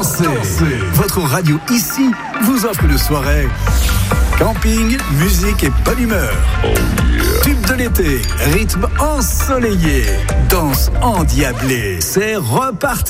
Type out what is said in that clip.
dansez. Votre radio ici vous offre une soirée. Camping, musique et bonne humeur. Tube de l'été, rythme ensoleillé, danse endiablée. C'est reparti.